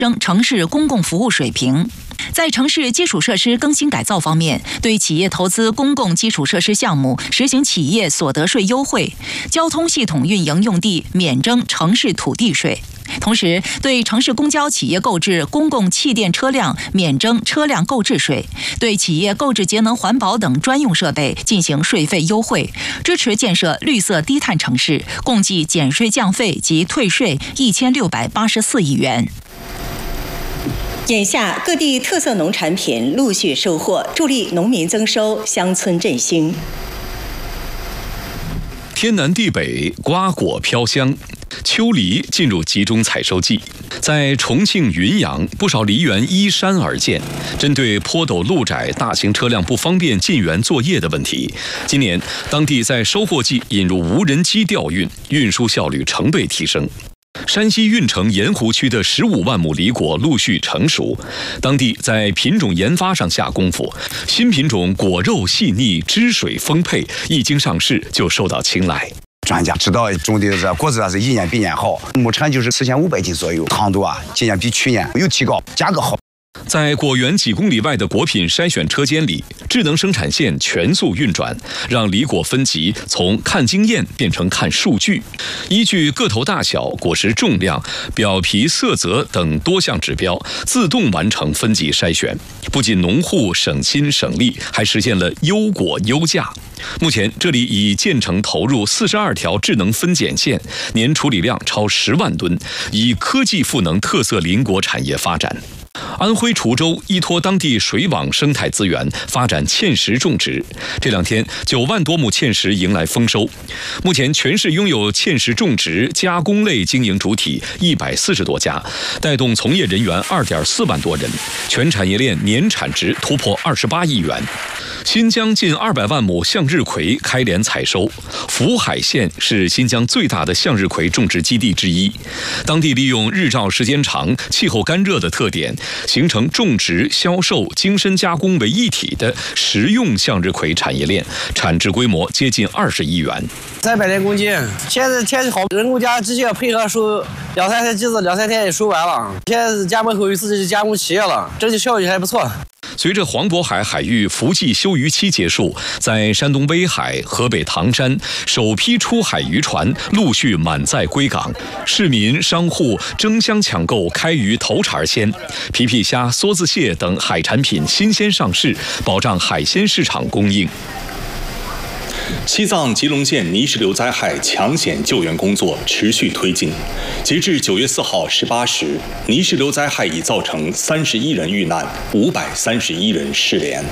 升城市公共服务水平。在城市基础设施更新改造方面，对企业投资公共基础设施项目实行企业所得税优惠，交通系统运营用地免征城市土地税。同时，对城市公交企业购置公共气电车辆免征车辆购置税，对企业购置节能环保等专用设备进行税费优惠，支持建设绿色低碳城市，共计减税降费及退税1684亿元。 眼下，各地特色农产品陆续收获，助力农民增收，乡村振兴。 天南地北，瓜果飘香，秋梨进入集中采收季。在重庆云阳，不少梨园依山而建。针对坡陡路窄、大型车辆不方便进园作业的问题，今年当地在收获季引入无人机调运，运输效率成倍提升。山西运城盐湖区的15万亩梨果陆续成熟，当地在品种研发上下功夫，新品种果肉细腻、汁水丰沛，一经上市就受到青睐。 专家知道种的这果子是一年比一年好，亩产就是4500斤左右，糖度今年比去年有提高，价格好。 在果园几公里外的果品筛选车间里，智能生产线全速运转，让梨果分级从看经验变成看数据，依据个头大小、果实重量、表皮色泽等多项指标，自动完成分级筛选。不仅农户省心省力，还实现了优果优价。目前，这里已建成投入42条智能分拣线，年处理量超10万吨，以科技赋能特色林果产业发展。安徽滁州依托当地水网生态资源，发展芡实种植。这2天，9万多亩芡实迎来丰收。目前，全市拥有芡实种植、加工类经营主体140多家，带动从业人员2.4万多人，全产业链年产值突破28亿元。新疆近200万亩向日葵开镰采收，福海县是新疆最大的向日葵种植基地之一。当地利用日照时间长、气候干热的特点，形成种植、销售、精深加工为一体的食用向日葵产业链，产值规模接近20亿元。 300多公斤，现在天气好，人工家直接配合收2-3天机子，2-3天也收完了。现在是加盟后有自己加工企业了，整体效益还不错。 随着黄渤海海域伏季休渔期结束，在山东威海、河北唐山，首批出海渔船陆续满载归港，市民商户争相抢购开渔头茬鲜，皮皮虾、梭子蟹等海产品新鲜上市，保障海鲜市场供应。 西藏吉隆县泥石流灾害抢险救援工作持续推进。截至9月4号18时，泥石流灾害已造成31人遇难，531人失联。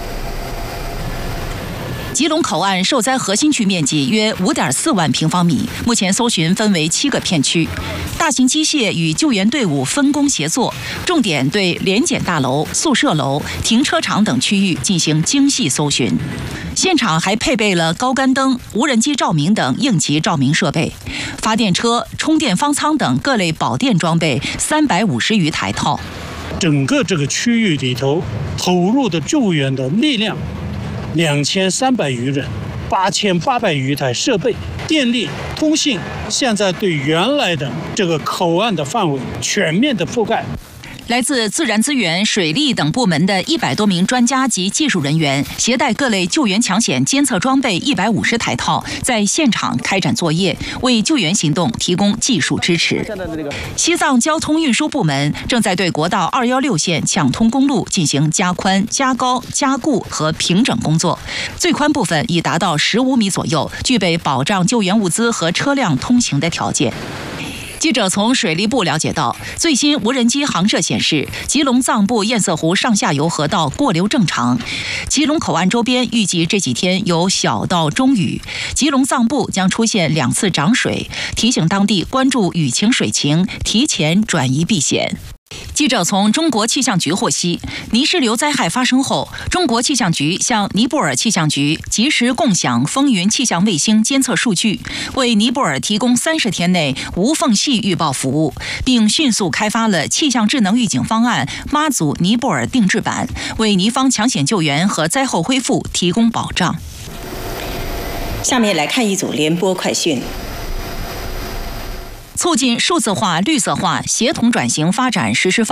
吉隆口岸受灾核心区面积约5.4万平方米，目前搜寻分为7个片区，大型机械与救援队伍分工协作，重点对联检大楼、宿舍楼、停车场等区域进行精细搜寻。现场还配备了高杆灯、无人机照明等应急照明设备，发电车、充电方舱等各类保电装备350余台套。 整个这个区域里头投入的救援的力量2300余人，8800余台设备，电力、通信，现在对原来的这个口岸的范围全面的覆盖。 来自自然资源、水利等部门的100多名专家及技术人员，携带各类救援抢险监测装备150台套，在现场开展作业，为救援行动提供技术支持。西藏交通运输部门正在对国道216线抢通公路进行加宽、加高、加固和平整工作，最宽部分已达到15米左右，具备保障救援物资和车辆通行的条件。记者从水利部了解到，最新无人机航摄显示，吉隆藏布堰塞湖上下游河道过流正常，吉隆口岸周边预计这几天有小到中雨，吉隆藏布将出现2次涨水，提醒当地关注雨情水情，提前转移避险。记者从中国气象局获悉，泥石流灾害发生后，中国气象局向尼泊尔气象局及时共享风云气象卫星监测数据，为尼泊尔提供30天内无缝隙预报服务，并迅速开发了气象智能预警方案妈祖尼泊尔定制版，为尼方抢险救援和灾后恢复提供保障。 下面来看一组联播快讯。 促进数字化、绿色化协同转型发展实施方